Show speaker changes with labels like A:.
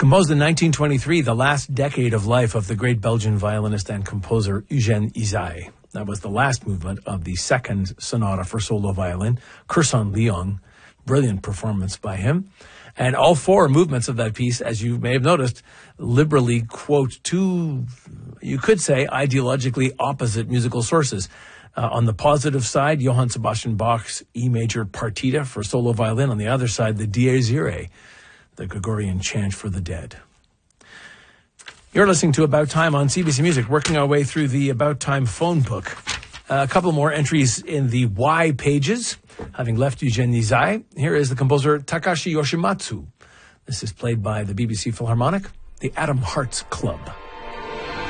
A: Composed in 1923, the last decade of life of the great Belgian violinist and composer Eugène Ysaÿe. That was the last movement of the second sonata for solo violin, Coeur Saint-Lion. Brilliant performance by him. And all four movements of that piece, as you may have noticed, liberally quote two, you could say, ideologically opposite musical sources. On the positive side, Johann Sebastian Bach's E major partita for solo violin. On the other side, the Dies Irae, the Gregorian chant for the dead. You're listening to About Time on CBC Music, working our way through the About Time phone book. A couple more entries in the Y pages. Having left Eugène Ysaÿe, here is the composer Takashi Yoshimatsu. This is played by the BBC Philharmonic, the Atom Hearts Club.